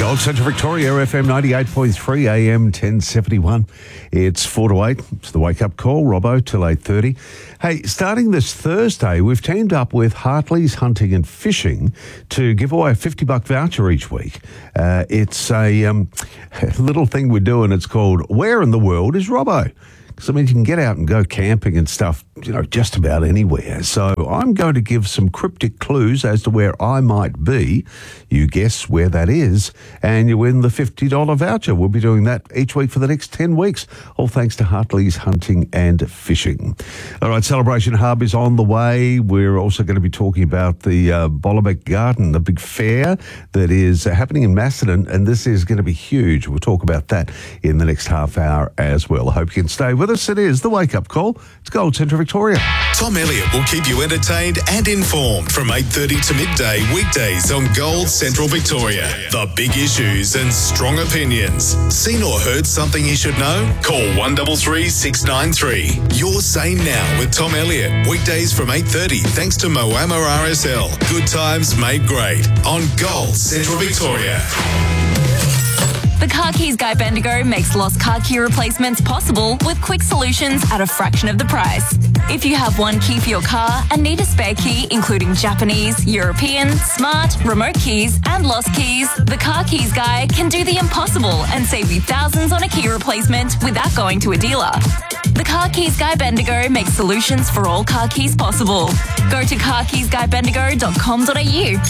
Gold Central Victoria, FM 98.3, AM 1071. It's 4 to 8. It's the wake-up call, Robbo, till 8:30. Hey, starting this Thursday, we've teamed up with Hartley's Hunting and Fishing to give away a $50 voucher each week. It's a little thing we're doing. It's called Where in the World is Robbo? Because, I mean, you can get out and go camping and stuff, you know, just about anywhere. So I'm going to give some cryptic clues as to where I might be. You guess where that is, and you win the $50 voucher. We'll be doing that each week for the next 10 weeks, all thanks to Hartley's Hunting and Fishing. All right, Celebration Hub is on the way. We're also going to be talking about the Bolobek Garden, the big fair that is happening in Macedon, and this is going to be huge. We'll talk about that in the next half hour as well. I hope you can stay with us. It is the wake-up call. It's Gold Central Victoria. Tom Elliott will keep you entertained and informed from 8:30 to midday weekdays on Gold Central Victoria. The big issues and strong opinions. Seen or heard something you should know? Call 133 693. Your Say Now with Tom Elliott. Weekdays from 8:30 thanks to Moama RSL. Good times made great on Gold Central Victoria. The Car Keys Guy Bendigo makes lost car key replacements possible with quick solutions at a fraction of the price. If you have one key for your car and need a spare key, including Japanese, European, smart, remote keys, and lost keys, the Car Keys Guy can do the impossible and save you thousands on a key replacement without going to a dealer. The Car Keys Guy Bendigo makes solutions for all car keys possible. Go to carkeysguybendigo.com.au.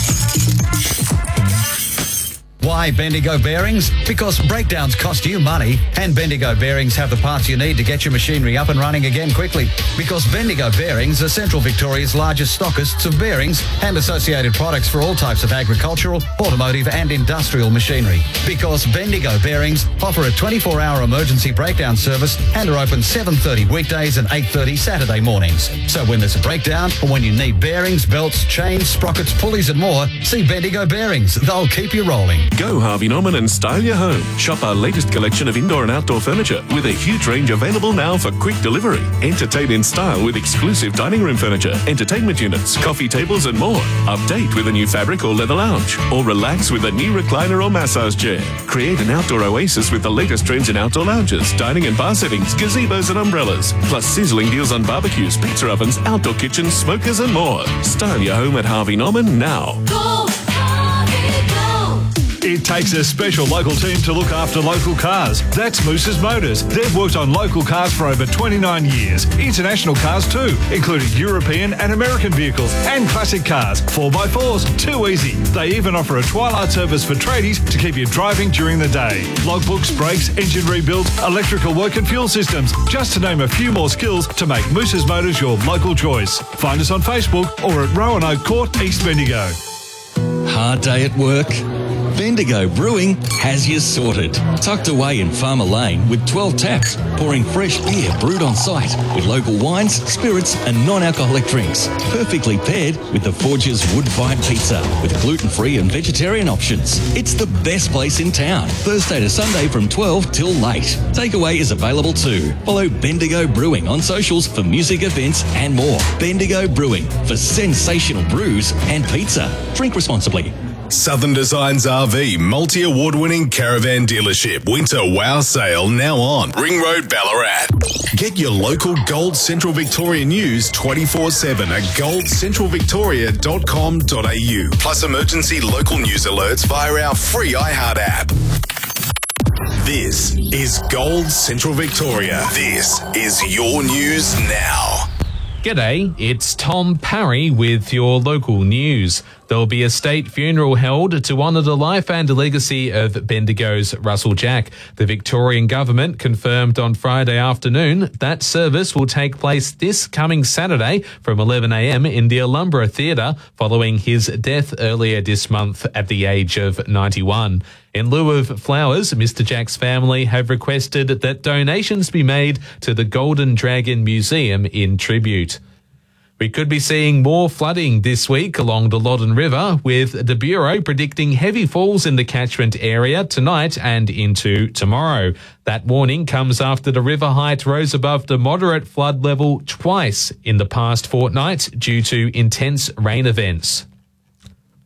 Why Bendigo Bearings? Because breakdowns cost you money, and Bendigo Bearings have the parts you need to get your machinery up and running again quickly. Because Bendigo Bearings are Central Victoria's largest stockists of bearings and associated products for all types of agricultural, automotive and industrial machinery. Because Bendigo Bearings offer a 24-hour emergency breakdown service and are open 7:30 weekdays and 8:30 Saturday mornings. So when there's a breakdown or when you need bearings, belts, chains, sprockets, pulleys and more, see Bendigo Bearings. They'll keep you rolling. Go Harvey Norman and style your home. Shop our latest collection of indoor and outdoor furniture with a huge range available now for quick delivery. Entertain in style with exclusive dining room furniture, entertainment units, coffee tables and more. Update with a new fabric or leather lounge, or relax with a new recliner or massage chair. Create an outdoor oasis with the latest trends in outdoor lounges, dining and bar settings, gazebos and umbrellas, plus sizzling deals on barbecues, pizza ovens, outdoor kitchens, smokers and more. Style your home at Harvey Norman now. It takes a special local team to look after local cars. That's Moose's Motors. They've worked on local cars for over 29 years. International cars too, including European and American vehicles and classic cars. 4x4s, too easy. They even offer a twilight service for tradies to keep you driving during the day. Logbooks, brakes, engine rebuilds, electrical work and fuel systems. Just to name a few more skills to make Moose's Motors your local choice. Find us on Facebook or at Roanoke Court, East Bendigo. Hard day at work? Bendigo Brewing has you sorted. Tucked away in Farmer Lane with 12 taps, pouring fresh beer brewed on site with local wines, spirits and non-alcoholic drinks. Perfectly paired with the Forge's wood-fired pizza with gluten-free and vegetarian options. It's the best place in town. Thursday to Sunday from 12 till late. Takeaway is available too. Follow Bendigo Brewing on socials for music events and more. Bendigo Brewing for sensational brews and pizza. Drink responsibly. Southern Designs RV multi-award-winning caravan dealership winter wow sale now on Ring Road, Ballarat. Get your local Gold Central Victoria news 24/7 at goldcentralvictoria.com.au. Plus emergency local news alerts via our free iHeart app. This is Gold Central Victoria. This is your news now. G'day, it's Tom Parry with your local news. There'll be a state funeral held to honour the life and legacy of Bendigo's Russell Jack. The Victorian government confirmed on Friday afternoon that service will take place this coming Saturday from 11 a.m. in the Alumbra Theatre following his death earlier this month at the age of 91. In lieu of flowers, Mr. Jack's family have requested that donations be made to the Golden Dragon Museum in tribute. We could be seeing more flooding this week along the Loddon River, with the Bureau predicting heavy falls in the catchment area tonight and into tomorrow. That warning comes after the river height rose above the moderate flood level twice in the past fortnight due to intense rain events.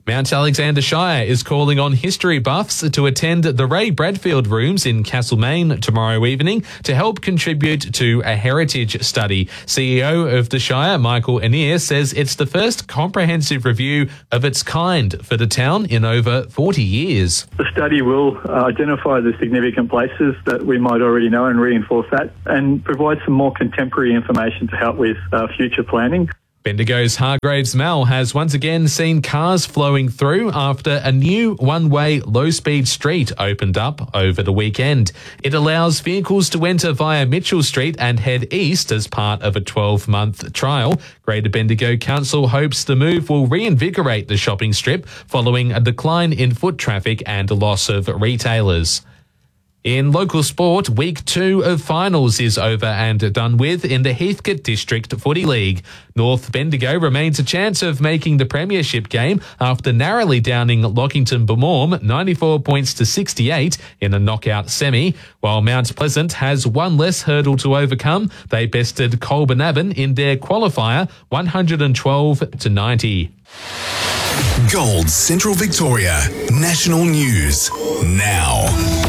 Mount Alexander Shire is calling on history buffs to attend the Ray Bradfield Rooms in Castlemaine tomorrow evening to help contribute to a heritage study. CEO of the Shire, Michael Anir, says it's the first comprehensive review of its kind for the town in over 40 years. The study will identify the significant places that we might already know and reinforce that, and provide some more contemporary information to help with future planning. Bendigo's Hargraves Mall has once again seen cars flowing through after a new one-way low-speed street opened up over the weekend. It allows vehicles to enter via Mitchell Street and head east as part of a 12-month trial. Greater Bendigo Council hopes the move will reinvigorate the shopping strip following a decline in foot traffic and a loss of retailers. In local sport, Week 2 of finals is over and done with in the Heathcote District Footy League. North Bendigo remains a chance of making the premiership game after narrowly downing Lockington Bournemouth 94 points to 68 in a knockout semi. While Mount Pleasant has one less hurdle to overcome, they bested Colbernabin in their qualifier 112 to 90. Gold Central Victoria National News now.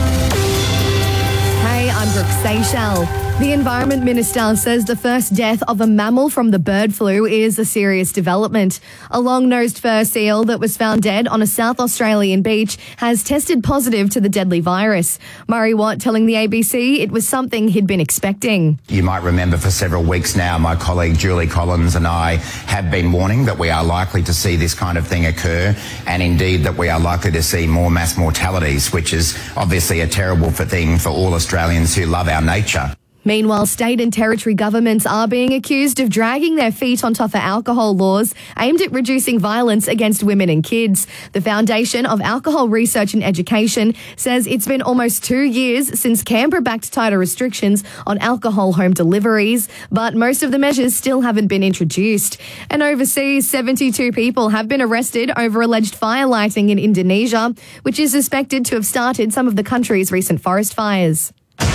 Hey, I'm Brooke Seychelles. The Environment Minister says the first death of a mammal from the bird flu is a serious development. A long-nosed fur seal that was found dead on a South Australian beach has tested positive to the deadly virus. Murray Watt telling the ABC it was something he'd been expecting. You might remember for several weeks now, my colleague Julie Collins and I have been warning that we are likely to see this kind of thing occur, and indeed that we are likely to see more mass mortalities, which is obviously a terrible thing for all Australians who love our nature. Meanwhile, state and territory governments are being accused of dragging their feet on tougher alcohol laws aimed at reducing violence against women and kids. The Foundation of Alcohol Research and Education says it's been almost 2 years since Canberra backed tighter restrictions on alcohol home deliveries, but most of the measures still haven't been introduced. And overseas, 72 people have been arrested over alleged fire lighting in Indonesia, which is suspected to have started some of the country's recent forest fires.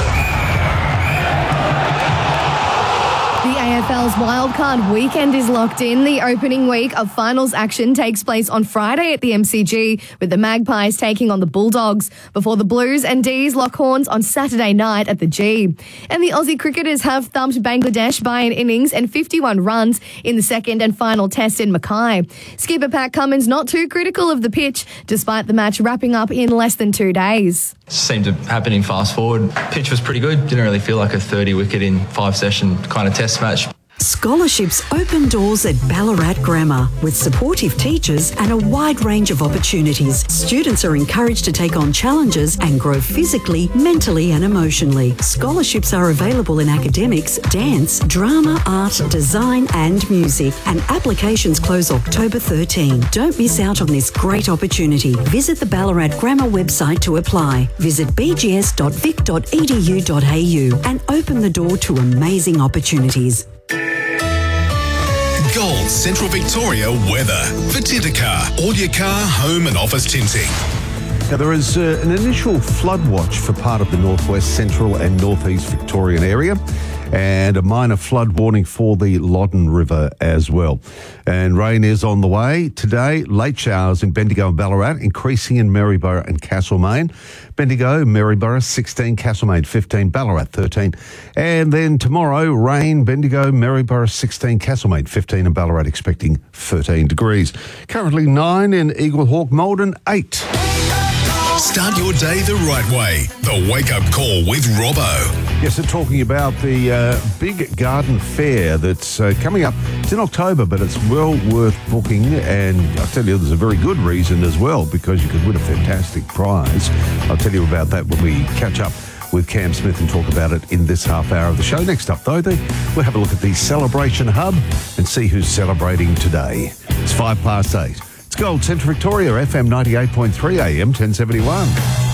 The AFL's wildcard weekend is locked in. The opening week of finals action takes place on Friday at the MCG, with the Magpies taking on the Bulldogs, before the Blues and D's lock horns on Saturday night at the G. And the Aussie cricketers have thumped Bangladesh by an innings and 51 runs in the second and final test in Mackay. Skipper Pat Cummins not too critical of the pitch, despite the match wrapping up in less than 2 days. Seemed to happen in fast forward. Pitch was pretty good. Didn't really feel like a 30-wicket in 5-session kind of test match. Scholarships open doors at Ballarat Grammar. With supportive teachers and a wide range of opportunities, students are encouraged to take on challenges and grow physically, mentally and emotionally. Scholarships are available in academics, dance, drama, art, design and music, and applications close October 13. Don't miss out on this great opportunity. Visit the Ballarat Grammar website to apply. Visit bgs.vic.edu.au and open the door to amazing opportunities. Gold Central Victoria weather for Titacar. All your car, home and office tinting. Now, there is an initial flood watch for part of the northwest, central and northeast Victorian area, and a minor flood warning for the Loddon River as well. And rain is on the way. Today, late showers in Bendigo and Ballarat, increasing in Maryborough and Castlemaine. Bendigo, Maryborough 16, Castlemaine 15, Ballarat 13. And then tomorrow, rain, Bendigo, Maryborough 16, Castlemaine 15 and Ballarat expecting 13 degrees. Currently 9 in Eaglehawk, Malden 8. Start your day the right way. The Wake Up Call with Robbo. Yes, they're talking about the big garden fair that's coming up. It's in October, but it's well worth booking. And I'll tell you, there's a very good reason as well, because you could win a fantastic prize. I'll tell you about that when we catch up with Cam Smith and talk about it in this half hour of the show. Next up, though, we'll have a look at the Celebration Hub and see who's celebrating today. It's 8:05. It's Gold Central Victoria, FM 98.3 AM 1071.